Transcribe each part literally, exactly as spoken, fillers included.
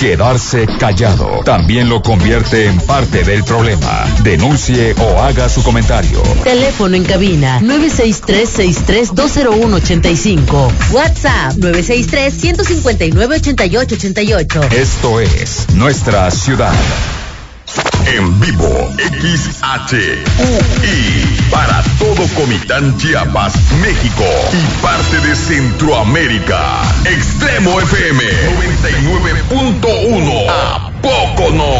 quedarse callado también lo convierte en parte del problema. Denuncie o haga su comentario. Teléfono en cabina nueve seis tres, seis tres dos cero uno ocho cinco. WhatsApp nueve seis tres, uno cinco nueve, ocho ocho ocho ocho. Esto es Nuestra Ciudad. En vivo, X H U I, para todo Comitán, Chiapas, México y parte de Centroamérica. Extremo F M noventa y nueve punto uno. ¿A poco no?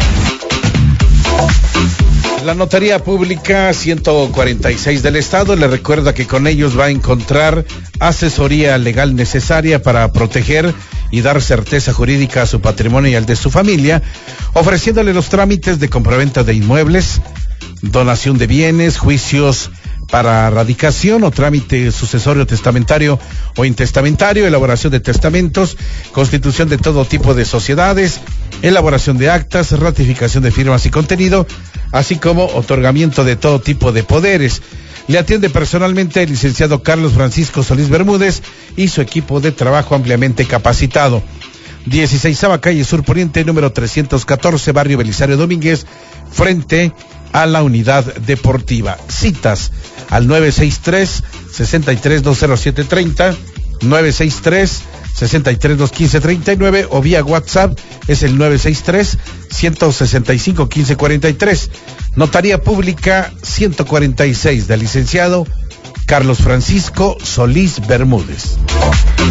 La Notaría Pública ciento cuarenta y seis del Estado le recuerda que con ellos va a encontrar asesoría legal necesaria para proteger y dar certeza jurídica a su patrimonio y al de su familia, ofreciéndole los trámites de compraventa de inmuebles, donación de bienes, juicios para radicación o trámite sucesorio testamentario o intestamentario, elaboración de testamentos, constitución de todo tipo de sociedades, elaboración de actas, ratificación de firmas y contenido, así como otorgamiento de todo tipo de poderes. Le atiende personalmente el licenciado Carlos Francisco Solís Bermúdez y su equipo de trabajo ampliamente capacitado. dieciseisava calle Sur Poniente, número trescientos catorce, barrio Belisario Domínguez, frente a la unidad deportiva. Citas al nueve seis tres, seis tres dos cero siete tres cero, nueve seis tres, seis tres dos uno cinco tres nueve o vía WhatsApp es el nueve seis tres, uno seis cinco, uno cinco cuatro tres. Notaría Pública ciento cuarenta y seis del licenciado Carlos Francisco Solís Bermúdez.